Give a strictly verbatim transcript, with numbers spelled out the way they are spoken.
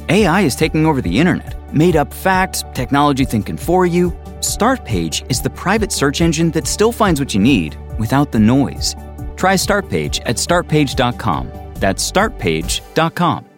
A I is taking over the internet. Made up facts, technology thinking for you. Startpage is the private search engine that still finds what you need without the noise. Try Startpage at start page dot com. That's start page dot com.